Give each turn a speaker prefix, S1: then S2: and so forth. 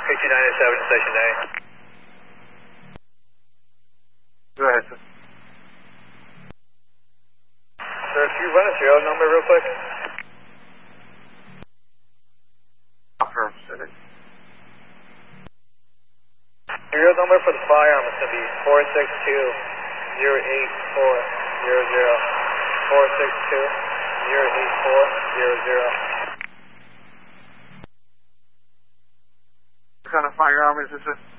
S1: 5987, Station A.
S2: Go ahead, sir.
S1: Sir, if you run a serial number real quick.
S2: Affirmative.
S1: Serial number for the firearm is going to be 462-08400. 462-08400.
S2: What kind of firearm is this, sir?